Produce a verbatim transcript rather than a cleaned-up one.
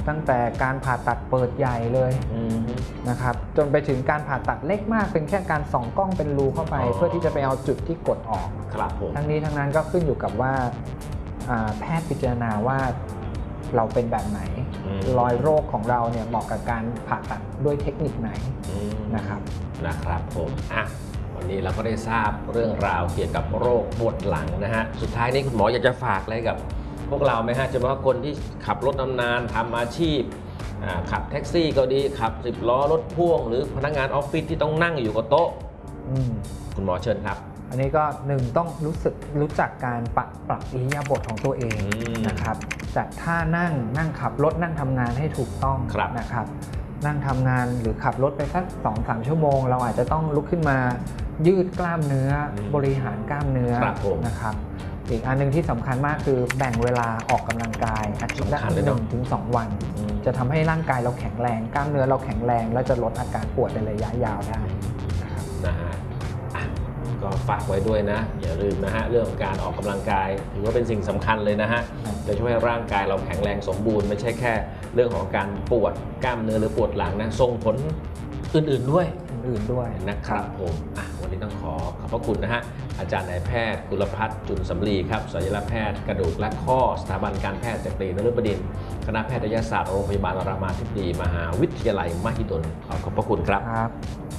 ตั้งแต่การผ่าตัดเปิดใหญ่เลยนะครับจนไปถึงการผ่าตัดเล็กมากเป็นแค่การส่องกล้องเป็นรูเข้าไปเพื่อที่จะไปเอาจุดที่กดออกครับผมทั้งนี้ทั้งนั้นก็ขึ้นอยู่กับว่าแพทย์พิจารณาว่าเราเป็นแบบไหนรอยโรคของเราเนี่ยเหมาะกับการผ่าตัดด้วยเทคนิคไหนนะครับนะครับผมอ่ะวันนี้เราก็ได้ทราบเรื่องราวเกี่ยวกับโรคปวดหลังนะฮะสุดท้ายนี้คุณหมออยากจะฝากอะไรกับพวกเราไหมฮะเฉพาะคนที่ขับรถนานๆทำอาชีพขับแท็กซี่ก็ดีขับสิบล้อรถพ่วงหรือพนักงานออฟฟิศที่ต้องนั่งอยู่กับโต๊ะคุณหมอเชิญครับอันนี้ก็หนึ่งต้องรู้สึกรู้จักการปรับปรับอิริยาบถของตัวเองนะครับจัดท่านั่งนั่งขับรถนั่งทำงานให้ถูกต้องนะครับนั่งทำงานหรือขับรถไปสักสองสามชั่วโมงเราอาจจะต้องลุกขึ้นมายืดกล้ามเนื้อบริหารกล้ามเนื้อนะครับอีกอันนึงที่สำคัญมากคือแบ่งเวลาออกกำลังกายอาทิตย์ละหนึ่งถึงสองวันจะทำให้ร่างกายเราแข็งแรงกล้ามเนื้อเราแข็งแรงและจะลดอาการปวดในระยะยาวได้นะครับนะฮะก็ฝากไว้ด้วยนะอย่าลืมนะฮะเรื่องการออกกำลังกายถือว่าเป็นสิ่งสำคัญเลยนะฮะจะช่วยให้ร่างกายเราแข็งแรงสมบูรณ์ไม่ใช่แค่เรื่องของการปวดกล้ามเนื้อหรือปวดหลังนะส่งผลอื่นๆด้วยอื่นๆด้วยนะครับผมอ่ะวันนี้ต้องขอขอบพระคุณนะฮะอาจารย์นายแพทย์กุลพัฒน์จุลสำลีครับศัลยแพทย์กระดูกและข้อสถาบันการแพทย์จักรีนฤบดินทร์คณะแพทยศาสตร์โรงพยาบาลรามาธิบดีมหาวิทยาลัยมหิดลขอขอบพระคุณครับ